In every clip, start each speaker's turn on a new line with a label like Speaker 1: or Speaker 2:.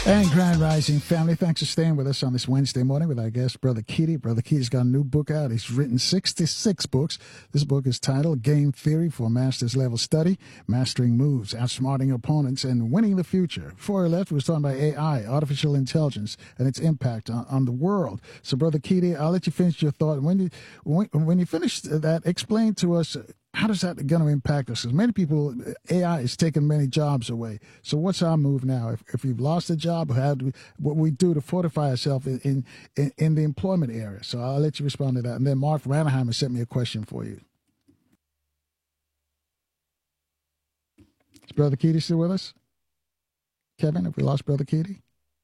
Speaker 1: And Grand Rising family, thanks for staying with us on this Wednesday morning with our guest, Brother Keaty. Brother Keaty's got a new book out. He's written 66 books. This book is titled Game Theory for Master's Level Study, Mastering Moves, Outsmarting Opponents, and Winning the Future. Before he left, we was talking about AI, artificial intelligence, and its impact on the world. So, Brother Keaty, I'll let you finish your thought. When you finish that, explain to us, how does that going to impact us? Because many people, AI is taking many jobs away. So what's our move now? If we've lost a job, what we do to fortify ourselves in the employment area? So I'll let you respond to that. And then Mark from Anaheim has sent me a question for you. Is Brother Keaty still with us? Kevin, have we lost Brother Keaty?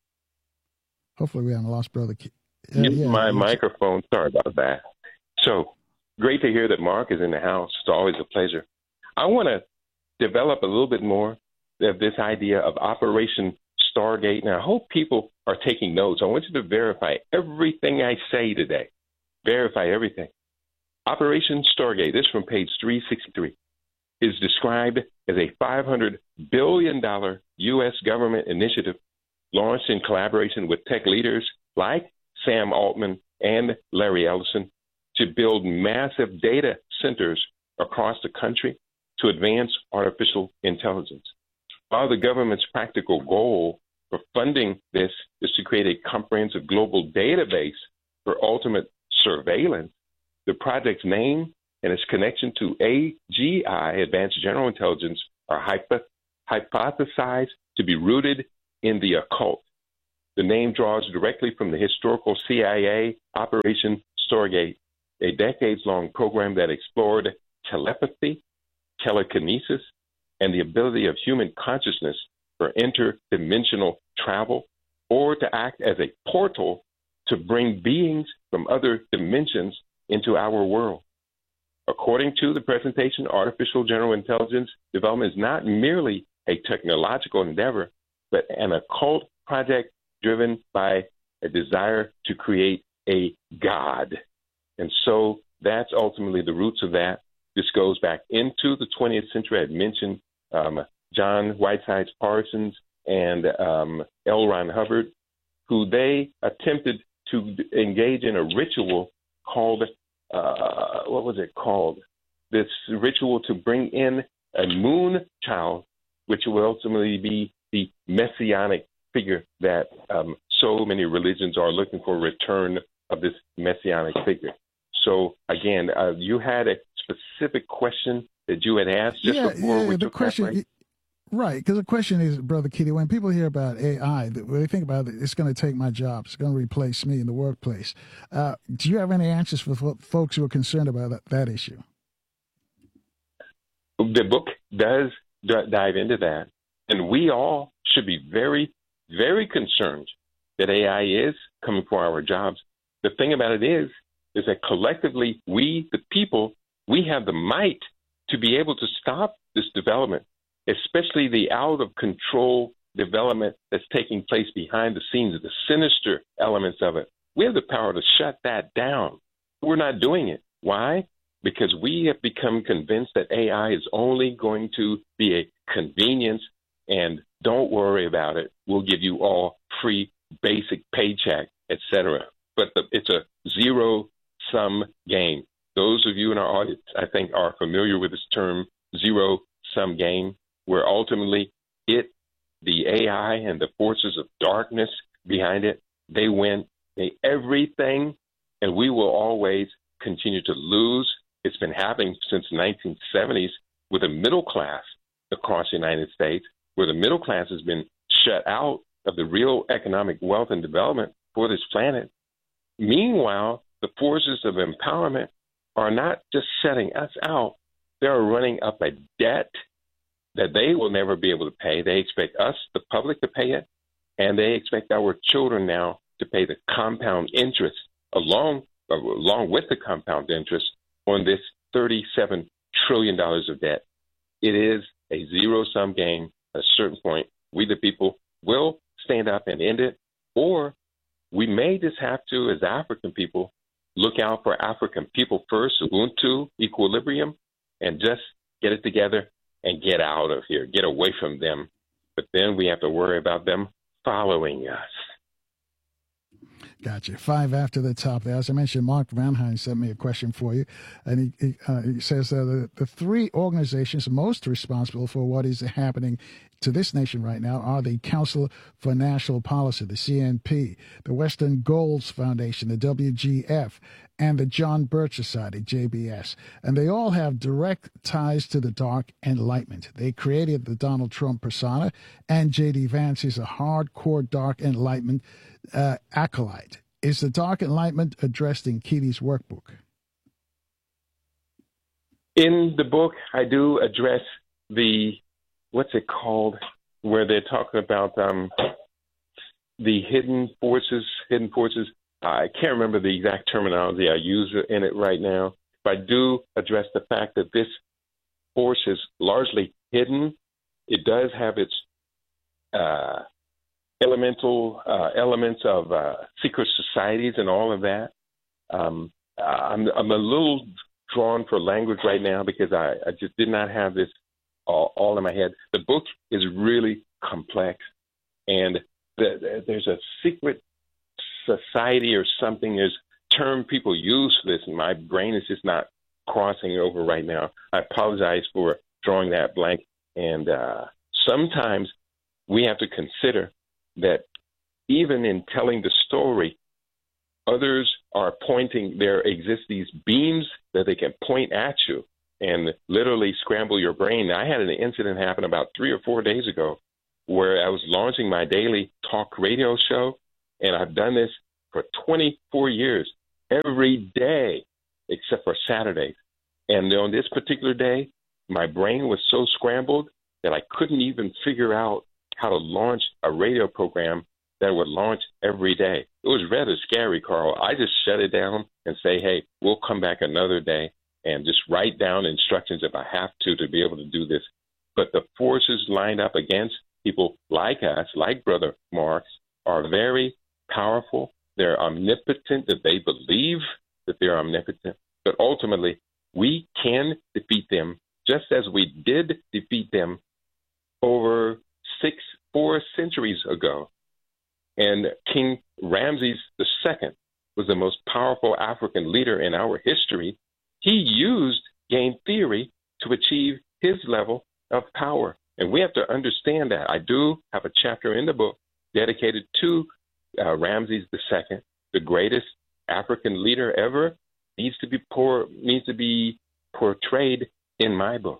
Speaker 1: Hopefully we haven't lost Brother Keaty.
Speaker 2: My microphone. Sorry about that. So, great to hear that Mark is in the house. It's always a pleasure. I want to develop a little bit more of this idea of Operation Stargate. Now, I hope people are taking notes. I want you to verify everything I say today. Verify everything. Operation Stargate, this is from page 363, is described as a $500 billion U.S. government initiative launched in collaboration with tech leaders like Sam Altman and Larry Ellison to build massive data centers across the country to advance artificial intelligence. While the government's practical goal for funding this is to create a comprehensive global database for ultimate surveillance, the project's name and its connection to AGI, Advanced General Intelligence, are hypothesized to be rooted in the occult. The name draws directly from the historical CIA Operation Stargate, a decades-long program that explored telepathy, telekinesis, and the ability of human consciousness for interdimensional travel, or to act as a portal to bring beings from other dimensions into our world. According to the presentation, artificial general intelligence development is not merely a technological endeavor, but an occult project driven by a desire to create a God. And so that's ultimately the roots of that. This goes back into the 20th century. I had mentioned John Whitesides Parsons and L. Ron Hubbard, who they attempted to engage in a ritual called, what was it called? This ritual to bring in a moon child, which will ultimately be the messianic figure that so many religions are looking for, a return of this messianic figure. So, again, you had a specific question that you had asked just before we took the question. Break.
Speaker 1: Right, because the question is, Brother Keaty, when people hear about AI, when they think about it, it's going to take my job, it's going to replace me in the workplace. Do you have any answers for folks who are concerned about that issue?
Speaker 2: The book does dive into that, and we all should be very, very concerned that AI is coming for our jobs. The thing about it is that collectively, we, the people, we have the might to be able to stop this development, especially the out-of-control development that's taking place behind the scenes, the sinister elements of it. We have the power to shut that down. We're not doing it. Why? Because we have become convinced that AI is only going to be a convenience, and don't worry about it. We'll give you all free basic paycheck, etc. But it's a zero-sum game. Those of you in our audience, I think, are familiar with this term, zero-sum game, where ultimately the AI and the forces of darkness behind it, they win everything, and we will always continue to lose. It's been happening since the 1970s with a middle class across the United States, where the middle class has been shut out of the real economic wealth and development for this planet. Meanwhile, the forces of empowerment are not just shutting us out, they are running up a debt that they will never be able to pay. They expect us, the public, to pay it, and they expect our children now to pay the compound interest along with the compound interest on this $37 trillion of debt. It is a zero-sum game. At a certain point, we the people will stand up and end it, or we may just have to, as African people, look out for African people first, Ubuntu, equilibrium, and just get it together and get out of here, get away from them. But then we have to worry about them following us.
Speaker 1: Gotcha. 5 after the top there. As I mentioned, Mark Vanheim sent me a question for you. And he says the three organizations most responsible for what is happening to this nation right now are the Council for National Policy, the CNP, the Western Goals Foundation, the WGF, and the John Birch Society, JBS. And they all have direct ties to the Dark Enlightenment. They created the Donald Trump persona, and J.D. Vance is a hardcore Dark Enlightenment acolyte. Is the Dark Enlightenment addressed in Keaty's workbook?
Speaker 2: In the book, I do address what's it called, where they're talking about the hidden forces. I can't remember the exact terminology I use in it right now, but I do address the fact that this force is largely hidden. It does have its elemental elements of secret societies and all of that. I'm a little drawn for language right now because I just did not have this all in my head. The book is really complex, and there's a secret society or something. There's a term people use for this, and my brain is just not crossing over right now. I apologize for drawing that blank. And sometimes we have to consider that even in telling the story, others are pointing, there exist these beams that they can point at you and literally scramble your brain. I had an incident happen about 3 or 4 days ago where I was launching my daily talk radio show, and I've done this for 24 years, every day except for Saturdays. And on this particular day, my brain was so scrambled that I couldn't even figure out how to launch a radio program that would launch every day. It was rather scary, Carl. I just shut it down and say, hey, we'll come back another day and just write down instructions if I have to be able to do this. But the forces lined up against people like us, like Brother Marks, are very powerful. They're omnipotent, that they believe that they're omnipotent. But ultimately, we can defeat them just as we did defeat them over 4 centuries ago. And King Ramses II was the most powerful African leader in our history. He used game theory to achieve his level of power. And we have to understand that. I do have a chapter in the book dedicated to Ramses II, the greatest African leader ever, needs to be portrayed in my book.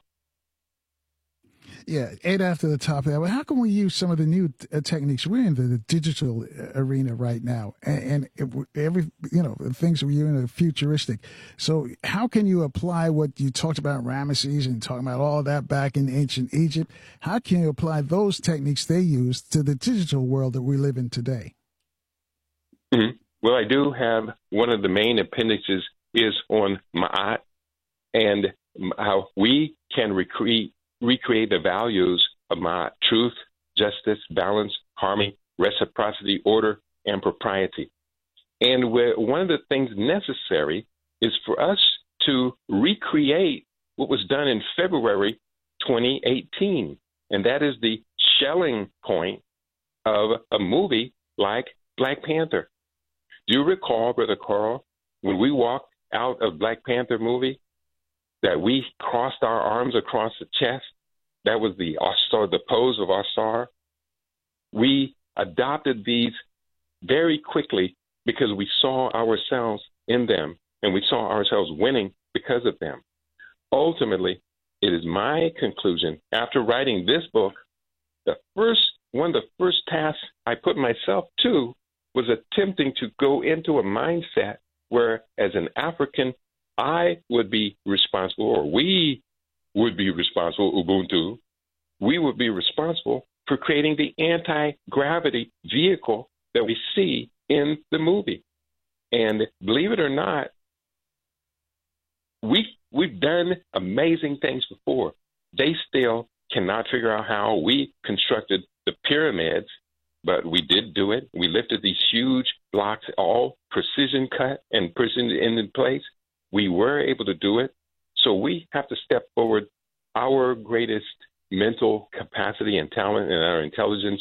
Speaker 1: Yeah, 8 after the top of that. Well, how can we use some of the new techniques? We're in the digital arena right now, and things we're using are futuristic. So how can you apply what you talked about Ramesses and talking about all that back in ancient Egypt? How can you apply those techniques they used to the digital world that we live in today?
Speaker 2: Mm-hmm. Well, I do have one of the main appendices is on Ma'at and how we can recreate the values of Ma'at: truth, justice, balance, harmony, reciprocity, order, and propriety. And one of the things necessary is for us to recreate what was done in February 2018, and that is the shelling point of a movie like Black Panther. Do you recall, Brother Carl, when we walked out of Black Panther movie, that we crossed our arms across the chest? That was the pose of Asar. We adopted these very quickly because we saw ourselves in them, and we saw ourselves winning because of them. Ultimately, it is my conclusion, after writing this book, one of the first tasks I put myself to was attempting to go into a mindset where, as an African, I would be responsible, or we would be responsible, Ubuntu, we would be responsible for creating the anti-gravity vehicle that we see in the movie. And believe it or not, we've done amazing things before. They still cannot figure out how we constructed the pyramids, but we did do it. We lifted these huge blocks, all precision cut and precision in place. We were able to do it. So we have to step forward. Our greatest mental capacity and talent and our intelligence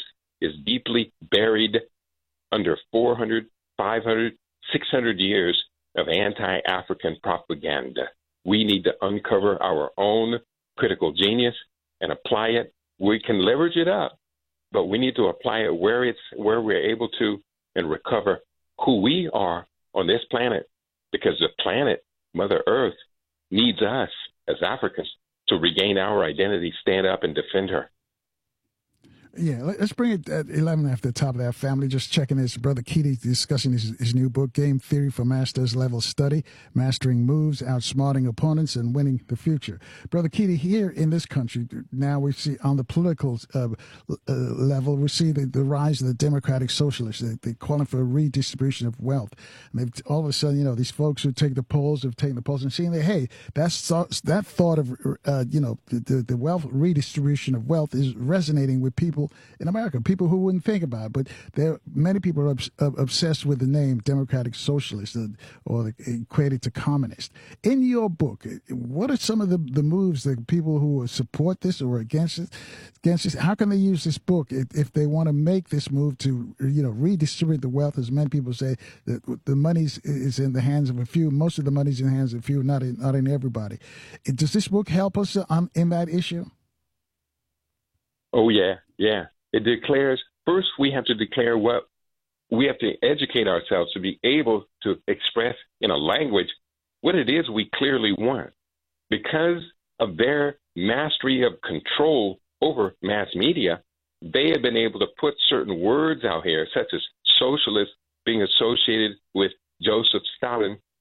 Speaker 2: is deeply buried under 400, 500, 600 years of anti-African propaganda. We need to uncover our own critical genius and apply it. We can leverage it up, but we need to apply it where we're able to and recover who we are on this planet, because the planet, Mother Earth, needs us as Africans to regain our identity, stand up and defend her.
Speaker 1: Yeah, let's bring it at 11 after the top of that, family. Just checking this. Brother Keaty discussing his new book, Game Theory for Master's Level Study, Mastering Moves, Outsmarting Opponents, and Winning the Future. Brother Keaty, here in this country, now we see on the political level, we see the rise of the democratic socialists. They're calling for a redistribution of wealth. And they've all of a sudden, these folks who take the polls have taken the polls and seeing that, hey, that thought of, the wealth redistribution of wealth is resonating with people in America, people who wouldn't think about it. But many people are obsessed with the name Democratic Socialist or equated to communist. In your book, what are some of the moves that people who support this or against this, how can they use this book if they want to make this move to redistribute the wealth? As many people say, that the money is in the hands of a few. Most of the money is in the hands of a few, not in everybody. Does this book help us in that issue?
Speaker 2: Oh, yeah. It declares, first we have to declare we have to educate ourselves to be able to express in a language what it is we clearly want. Because of their mastery of control over mass media, they have been able to put certain words out here, such as socialist being associated with Joseph Stalin,